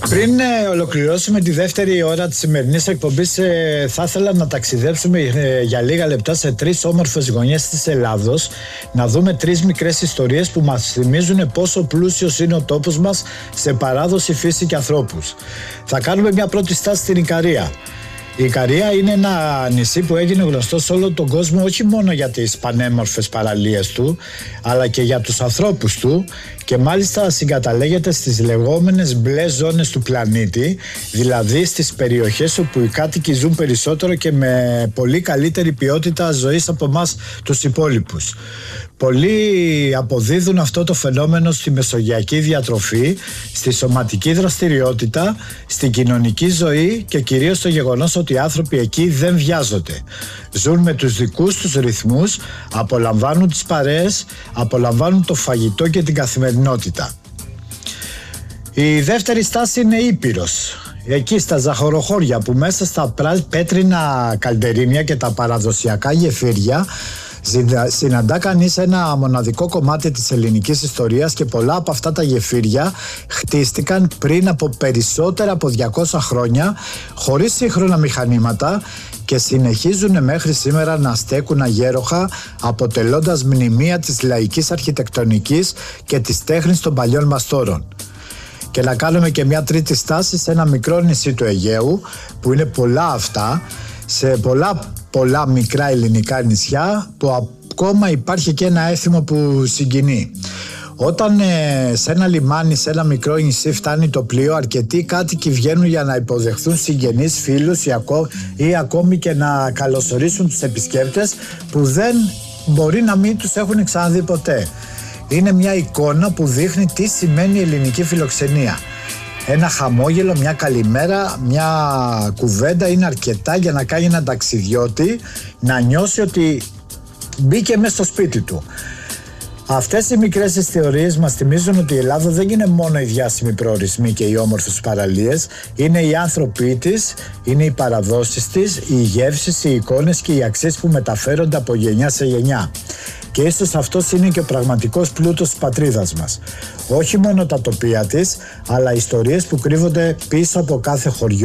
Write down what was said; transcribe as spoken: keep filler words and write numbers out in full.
Πριν ε, ολοκληρώσουμε τη δεύτερη ώρα της σημερινής εκπομπής, ε, θα ήθελα να ταξιδέψουμε ε, για λίγα λεπτά σε τρεις όμορφες γωνιές της Ελλάδος, να δούμε τρεις μικρές ιστορίες που μας θυμίζουν πόσο πλούσιος είναι ο τόπος μας σε παράδοση, φύση και ανθρώπους. Θα κάνουμε μια πρώτη στάση στην Ικαρία. Η Ικαρία είναι ένα νησί που έγινε γνωστό σε όλο τον κόσμο όχι μόνο για τις πανέμορφες παραλίες του, αλλά και για τους ανθρώπους του, και μάλιστα συγκαταλέγεται στις λεγόμενες μπλε ζώνες του πλανήτη, δηλαδή στις περιοχές όπου οι κάτοικοι ζουν περισσότερο και με πολύ καλύτερη ποιότητα ζωής από εμάς τους υπόλοιπους. Πολλοί αποδίδουν αυτό το φαινόμενο στη μεσογειακή διατροφή, στη σωματική δραστηριότητα, στην κοινωνική ζωή και κυρίως στο γεγονός ότι οι άνθρωποι εκεί δεν βιάζονται. Ζουν με τους δικούς τους ρυθμούς, απολαμβάνουν τις παρέες, απολαμβάνουν το φαγητό και την καθημερινότητα. Η δεύτερη στάση είναι Ήπειρος. Εκεί στα ζαχοροχώρια που μέσα στα πέτρινα καλντερίμια και τα παραδοσιακά γεφύρια συναντά κανείς ένα μοναδικό κομμάτι της ελληνικής ιστορίας, και πολλά από αυτά τα γεφύρια χτίστηκαν πριν από περισσότερα από διακόσια χρόνια χωρίς σύγχρονα μηχανήματα και συνεχίζουν μέχρι σήμερα να στέκουν αγέροχα, αποτελώντας μνημεία της λαϊκής αρχιτεκτονικής και της τέχνης των παλιών μαστόρων. Και να κάνουμε και μια τρίτη στάση σε ένα μικρό νησί του Αιγαίου, που είναι πολλά αυτά, σε πολλά πολλά μικρά ελληνικά νησιά, που ακόμα υπάρχει και ένα έθιμο που συγκινεί. Όταν ε, σε ένα λιμάνι, σε ένα μικρό νησί φτάνει το πλοίο, αρκετοί κάτοικοι βγαίνουν για να υποδεχθούν συγγενείς, φίλους ή, ακό, ή ακόμη και να καλωσορίσουν τους επισκέπτες που δεν μπορεί να μην τους έχουν ξαναδεί ποτέ. Είναι μια εικόνα που δείχνει τι σημαίνει ελληνική φιλοξενία. Ένα χαμόγελο, μια καλημέρα, μια κουβέντα είναι αρκετά για να κάνει έναν ταξιδιώτη να νιώσει ότι μπήκε μέσα στο σπίτι του. Αυτές οι μικρές ιστορίες μας θυμίζουν ότι η Ελλάδα δεν είναι μόνο οι διάσημοι προορισμοί και οι όμορφες παραλίες, είναι οι άνθρωποι της, είναι οι παραδόσεις της, οι γεύσεις, οι εικόνες και οι αξίες που μεταφέρονται από γενιά σε γενιά. Και ίσως αυτός είναι και ο πραγματικός πλούτος της πατρίδας μας. Όχι μόνο τα τοπία της, αλλά ιστορίες που κρύβονται πίσω από κάθε χωριό.